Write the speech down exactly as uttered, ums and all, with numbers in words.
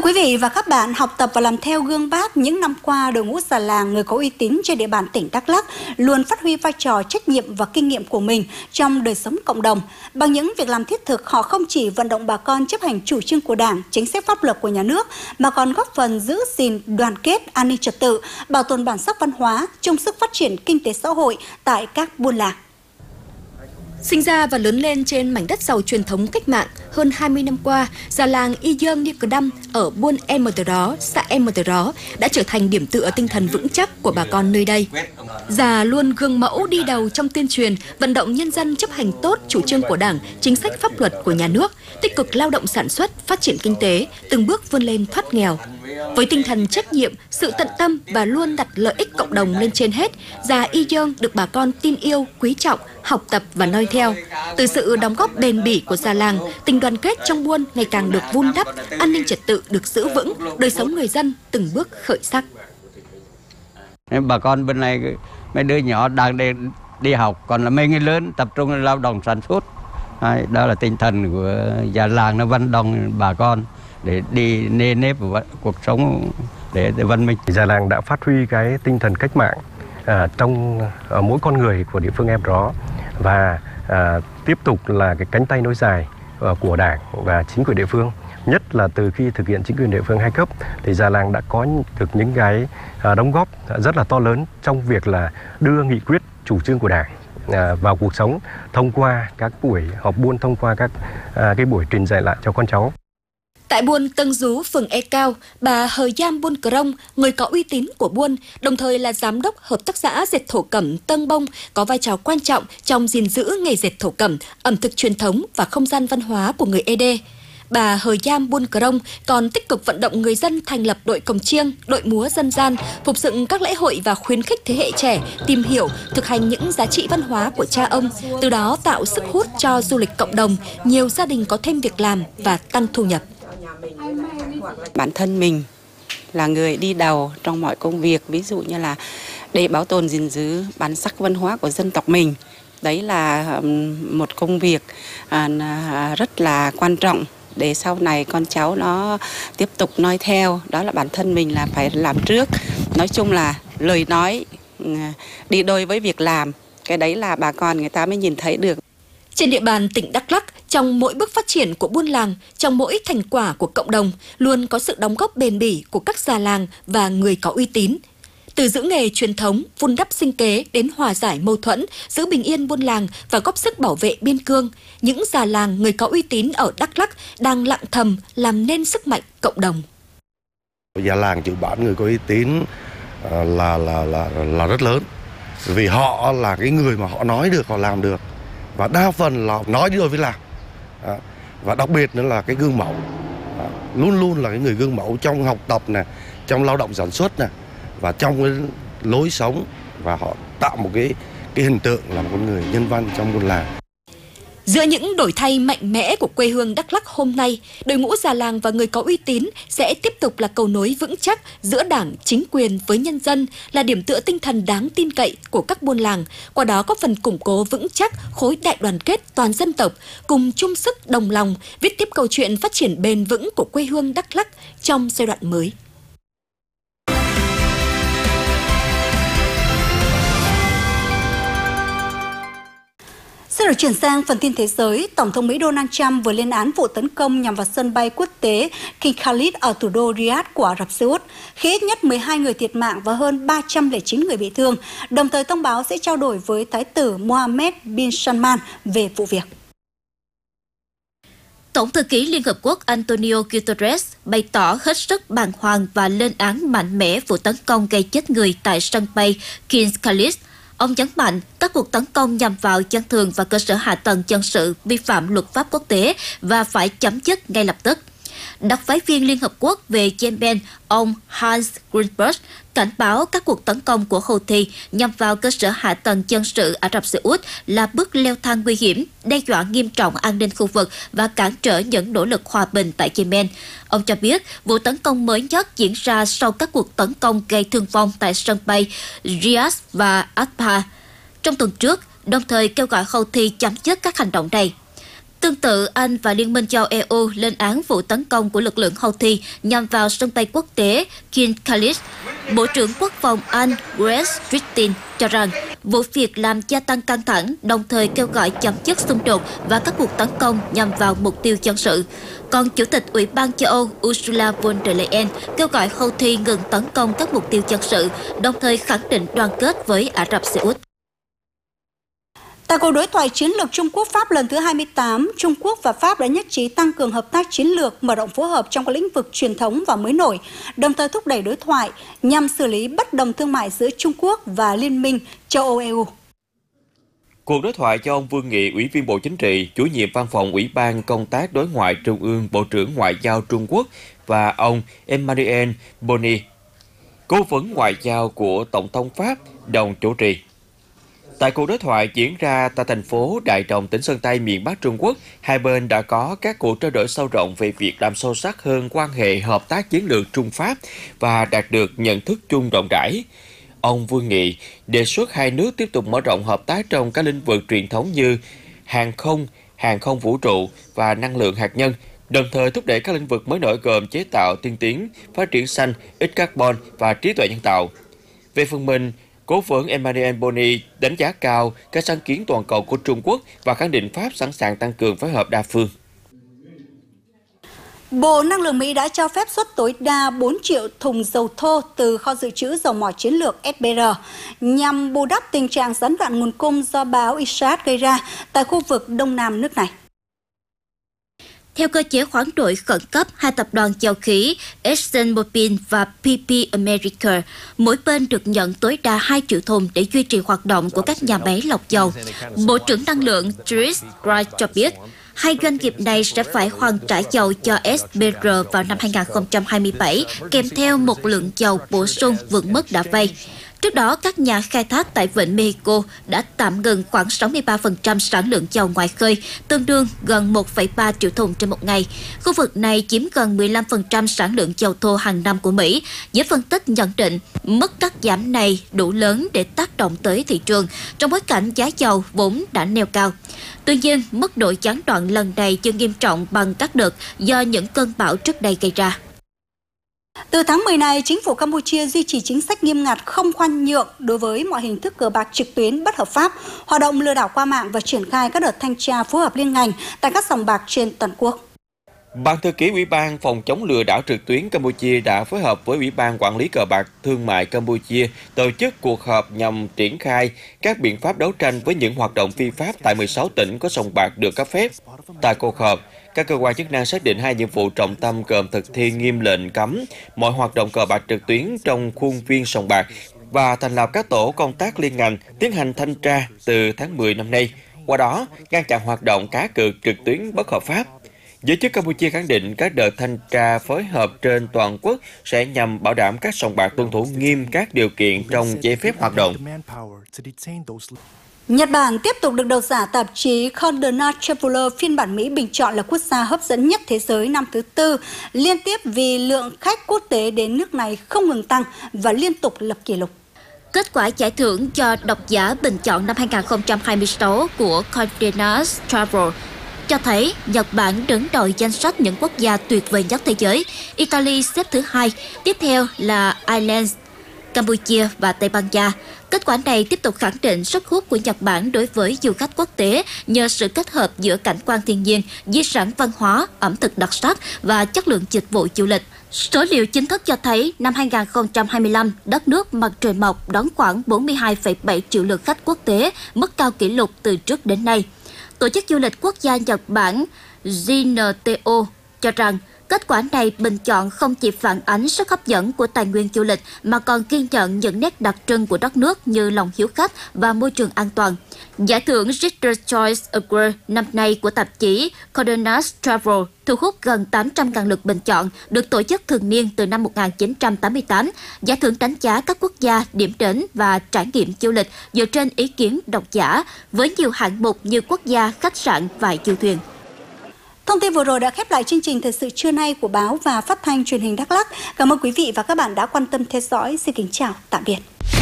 quý vị và các bạn, học tập và làm theo gương Bác, những năm qua đội ngũ già làng người có uy tín trên địa bàn tỉnh Đắk Lắk luôn phát huy vai trò trách nhiệm và kinh nghiệm của mình trong đời sống cộng đồng. Bằng những việc làm thiết thực, họ không chỉ vận động bà con chấp hành chủ trương của Đảng, chính sách pháp luật của nhà nước, mà còn góp phần giữ gìn đoàn kết, an ninh trật tự, bảo tồn bản sắc văn hóa, chung sức phát triển kinh tế xã hội tại các buôn làng. Sinh ra và lớn lên trên mảnh đất giàu truyền thống cách mạng, hơn hai mươi năm qua, già làng Y Dương Ni Cờ Đăm ở buôn Em Tờ Đó, xã Em Tờ Đó đã trở thành điểm tựa tinh thần vững chắc của bà con nơi đây. Già luôn gương mẫu đi đầu trong tuyên truyền, vận động nhân dân chấp hành tốt chủ trương của Đảng, chính sách pháp luật của nhà nước, tích cực lao động sản xuất, phát triển kinh tế, từng bước vươn lên thoát nghèo. Với tinh thần trách nhiệm, sự tận tâm và luôn đặt lợi ích cộng đồng lên trên hết, già Y Dương được bà con tin yêu, quý trọng, học tập và noi theo. Từ sự đóng góp bền bỉ của già làng, tình đoàn kết trong buôn ngày càng được vun đắp, an ninh trật tự được giữ vững, đời sống người dân từng bước khởi sắc. Bà con bên này mấy đứa nhỏ đang đi, đi học, còn là mấy người lớn tập trung lao động sản xuất. Đó là tinh thần của già làng, nó vận động bà con để đi nề nếp cuộc sống để, để văn minh. Già làng đã phát huy cái tinh thần cách mạng à, trong à, mỗi con người của địa phương Em Đó, và à, tiếp tục là cái cánh tay nối dài à, của Đảng và chính quyền địa phương. Nhất là từ khi thực hiện chính quyền địa phương hai cấp thì già làng đã có được những cái à, đóng góp rất là to lớn trong việc là đưa nghị quyết chủ trương của Đảng à, vào cuộc sống thông qua các buổi họp buôn, thông qua các à, cái buổi truyền dạy lại cho con cháu. Tại buôn Tân Dú, phường E Cao, bà Hờ Giam Buôn Cờ Rông, người có uy tín của buôn, đồng thời là giám đốc hợp tác xã dệt thổ cẩm Tân Bông, có vai trò quan trọng trong gìn giữ nghề dệt thổ cẩm, ẩm thực truyền thống và không gian văn hóa của người Ê Đê. Bà Hờ Giam Buôn Cờ Rông còn tích cực vận động người dân thành lập đội cồng chiêng, đội múa dân gian, phục dựng các lễ hội và khuyến khích thế hệ trẻ tìm hiểu, thực hành những giá trị văn hóa của cha ông, từ đó tạo sức hút cho du lịch cộng đồng, nhiều gia đình có thêm việc làm và tăng thu nhập. Bản thân mình là người đi đầu trong mọi công việc, ví dụ như là để bảo tồn gìn giữ bản sắc văn hóa của dân tộc mình. Đấy là một công việc rất là quan trọng để sau này con cháu nó tiếp tục noi theo. Đó là bản thân mình là phải làm trước. Nói chung là lời nói đi đôi với việc làm. Cái đấy là bà con người ta mới nhìn thấy được. Trên địa bàn tỉnh Đắk Lắk, trong mỗi bước phát triển của buôn làng, trong mỗi thành quả của cộng đồng, luôn có sự đóng góp bền bỉ của các già làng và người có uy tín. Từ giữ nghề truyền thống, vun đắp sinh kế đến hòa giải mâu thuẫn, giữ bình yên buôn làng và góp sức bảo vệ biên cương, những già làng người có uy tín ở Đắk Lắk đang lặng thầm làm nên sức mạnh cộng đồng. Già làng chữ bản người có uy tín là là là là rất lớn, vì họ là cái người mà họ nói được, họ làm được. Và đa phần là nói đi đôi với làm. Và đặc biệt nữa là cái gương mẫu. Luôn luôn là cái người gương mẫu trong học tập này, trong lao động sản xuất này, và trong cái lối sống, và họ tạo một cái cái hình tượng là một con người nhân văn trong buôn làng. Giữa những đổi thay mạnh mẽ của quê hương Đắk Lắk hôm nay, đội ngũ già làng và người có uy tín sẽ tiếp tục là cầu nối vững chắc giữa Đảng, chính quyền với nhân dân, là điểm tựa tinh thần đáng tin cậy của các buôn làng, qua đó có phần củng cố vững chắc khối đại đoàn kết toàn dân tộc, cùng chung sức đồng lòng viết tiếp câu chuyện phát triển bền vững của quê hương Đắk Lắk trong giai đoạn mới. Sẽ được chuyển sang phần tin thế giới. Tổng thống Mỹ Donald Trump vừa lên án vụ tấn công nhằm vào sân bay quốc tế King Khalid ở thủ đô Riyadh của Ả Rập Xê Út, khiến ít nhất mười hai người thiệt mạng và hơn ba trăm lẻ chín người bị thương, đồng thời thông báo sẽ trao đổi với Thái tử Mohammed bin Salman về vụ việc. Tổng thư ký Liên Hợp Quốc Antonio Guterres bày tỏ hết sức bàng hoàng và lên án mạnh mẽ vụ tấn công gây chết người tại sân bay King Khalid. Ông nhấn mạnh các cuộc tấn công nhằm vào dân thường và cơ sở hạ tầng dân sự vi phạm luật pháp quốc tế và phải chấm dứt ngay lập tức. Đặc phái viên Liên Hợp Quốc về Yemen, ông Hans Greenberg, cảnh báo các cuộc tấn công của Houthi nhằm vào cơ sở hạ tầng dân sự Ả Rập Xê Út là bước leo thang nguy hiểm, đe dọa nghiêm trọng an ninh khu vực và cản trở những nỗ lực hòa bình tại Yemen. Ông cho biết vụ tấn công mới nhất diễn ra sau các cuộc tấn công gây thương vong tại sân bay Riyadh và Adha trong tuần trước, đồng thời kêu gọi Houthi chấm dứt các hành động này. Tương tự, Anh và Liên minh châu E U lên án vụ tấn công của lực lượng Houthi nhằm vào sân bay quốc tế King Khalid. Bộ trưởng Quốc phòng Anh Grace Trittin cho rằng vụ việc làm gia tăng căng thẳng, đồng thời kêu gọi chấm dứt xung đột và các cuộc tấn công nhằm vào mục tiêu dân sự. Còn Chủ tịch Ủy ban châu Âu Ursula von der Leyen kêu gọi Houthi ngừng tấn công các mục tiêu dân sự, đồng thời khẳng định đoàn kết với Ả Rập Xê Út. Tại cuộc đối thoại chiến lược Trung Quốc-Pháp lần thứ hai mươi tám, Trung Quốc và Pháp đã nhất trí tăng cường hợp tác chiến lược, mở rộng phối hợp trong các lĩnh vực truyền thống và mới nổi, đồng thời thúc đẩy đối thoại nhằm xử lý bất đồng thương mại giữa Trung Quốc và Liên minh châu Âu E U. Cuộc đối thoại cho ông Vương Nghị, Ủy viên Bộ Chính trị, Chủ nhiệm Văn phòng Ủy ban Công tác Đối ngoại Trung ương, Bộ trưởng Ngoại giao Trung Quốc và ông Emmanuel Boni, cố vấn ngoại giao của Tổng thống Pháp, đồng chủ trì. Tại cuộc đối thoại diễn ra tại thành phố Đại Đồng, tỉnh Sơn Tây, miền Bắc Trung Quốc, hai bên đã có các cuộc trao đổi sâu rộng về việc làm sâu sắc hơn quan hệ hợp tác chiến lược Trung-Pháp và đạt được nhận thức chung rộng rãi. Ông Vương Nghị đề xuất hai nước tiếp tục mở rộng hợp tác trong các lĩnh vực truyền thống như hàng không, hàng không vũ trụ và năng lượng hạt nhân, đồng thời thúc đẩy các lĩnh vực mới nổi gồm chế tạo tiên tiến, phát triển xanh, ít carbon và trí tuệ nhân tạo. Về phần mình, Cố vấn Emmanuel Boni đánh giá cao các sáng kiến toàn cầu của Trung Quốc và khẳng định Pháp sẵn sàng tăng cường phối hợp đa phương. Bộ Năng lượng Mỹ đã cho phép xuất tối đa bốn triệu thùng dầu thô từ kho dự trữ dầu mỏ chiến lược S B R nhằm bù đắp tình trạng gián đoạn nguồn cung do bão Isaias gây ra tại khu vực đông nam nước này. Theo cơ chế khoán đổi khẩn cấp, hai tập đoàn dầu khí ExxonMobil và P P America, mỗi bên được nhận tối đa hai triệu thùng để duy trì hoạt động của các nhà máy lọc dầu. Bộ trưởng Năng lượng Trish Wright cho biết, hai doanh nghiệp này sẽ phải hoàn trả dầu cho S B R vào năm hai nghìn không trăm hai mươi bảy, kèm theo một lượng dầu bổ sung vượt mức đã vay. Trước đó, các nhà khai thác tại Vịnh Mexico đã tạm ngừng khoảng sáu mươi ba phần trăm sản lượng dầu ngoài khơi, tương đương gần một phẩy ba triệu thùng trên một ngày. Khu vực này chiếm gần mười lăm phần trăm sản lượng dầu thô hàng năm của Mỹ. Giới phân tích nhận định, mức cắt giảm này đủ lớn để tác động tới thị trường, trong bối cảnh giá dầu vốn đã neo cao. Tuy nhiên, mức độ gián đoạn lần này chưa nghiêm trọng bằng các đợt do những cơn bão trước đây gây ra. Từ tháng mười này, chính phủ Campuchia duy trì chính sách nghiêm ngặt không khoan nhượng đối với mọi hình thức cờ bạc trực tuyến bất hợp pháp, hoạt động lừa đảo qua mạng và triển khai các đợt thanh tra phối hợp liên ngành tại các sòng bạc trên toàn quốc. Ban thư ký Ủy ban phòng chống lừa đảo trực tuyến Campuchia đã phối hợp với Ủy ban quản lý cờ bạc thương mại Campuchia tổ chức cuộc họp nhằm triển khai các biện pháp đấu tranh với những hoạt động phi pháp tại mười sáu tỉnh có sòng bạc được cấp phép. Tại cuộc họp, các cơ quan chức năng xác định hai nhiệm vụ trọng tâm gồm thực thi nghiêm lệnh cấm mọi hoạt động cờ bạc trực tuyến trong khuôn viên sòng bạc và thành lập các tổ công tác liên ngành tiến hành thanh tra từ tháng mười năm nay, qua đó ngăn chặn hoạt động cá cược trực tuyến bất hợp pháp. Giới chức Campuchia khẳng định các đợt thanh tra phối hợp trên toàn quốc sẽ nhằm bảo đảm các sòng bạc tuân thủ nghiêm các điều kiện trong giấy phép hoạt động. Nhật Bản tiếp tục được độc giả tạp chí Condé Nast Traveler phiên bản Mỹ bình chọn là quốc gia hấp dẫn nhất thế giới năm thứ tư, liên tiếp vì lượng khách quốc tế đến nước này không ngừng tăng và liên tục lập kỷ lục. Kết quả giải thưởng do độc giả bình chọn năm hai nghìn không trăm hai mươi sáu của Condé Nast Traveler cho thấy Nhật Bản đứng đầu danh sách những quốc gia tuyệt vời nhất thế giới. Italy xếp thứ hai, tiếp theo là Ireland, Campuchia và Tây Ban Nha. Kết quả này tiếp tục khẳng định sức hút của Nhật Bản đối với du khách quốc tế nhờ sự kết hợp giữa cảnh quan thiên nhiên, di sản văn hóa, ẩm thực đặc sắc và chất lượng dịch vụ du lịch. Số liệu chính thức cho thấy năm hai nghìn không trăm hai mươi lăm, đất nước mặt trời mọc đón khoảng bốn mươi hai phẩy bảy triệu lượt khách quốc tế, mức cao kỷ lục từ trước đến nay. Tổ chức Du lịch Quốc gia Nhật Bản J N T O cho rằng kết quả này bình chọn không chỉ phản ánh sức hấp dẫn của tài nguyên du lịch mà còn ghi nhận những nét đặc trưng của đất nước như lòng hiếu khách và môi trường an toàn. Giải thưởng Reader's Choice Award năm nay của tạp chí Condé Nast Travel thu hút gần tám trăm nghìn lượt bình chọn, được tổ chức thường niên từ năm một nghìn chín trăm tám mươi tám. Giải thưởng đánh giá các quốc gia, điểm đến và trải nghiệm du lịch dựa trên ý kiến độc giả với nhiều hạng mục như quốc gia, khách sạn và du thuyền. Thông tin vừa rồi đã khép lại chương trình thời sự trưa nay của báo và phát thanh truyền hình Đắk Lắk. Cảm ơn quý vị và các bạn đã quan tâm theo dõi. Xin kính chào, tạm biệt.